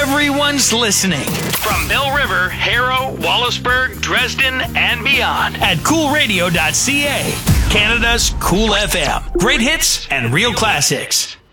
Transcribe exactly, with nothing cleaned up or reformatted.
Everyone's listening. From Mill River, Harrow, Wallaceburg, Dresden, and beyond at cool radio dot c a. Canada's Cool F M. Great hits and real classics.